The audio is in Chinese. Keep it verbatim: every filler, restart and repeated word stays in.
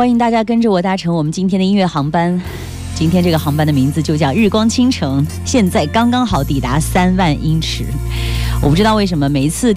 欢迎大家跟着我搭乘我们今天的音乐航班。今天这个航班的名字就叫日光倾城，现在刚刚好抵达三万英尺。我不知道为什么每一次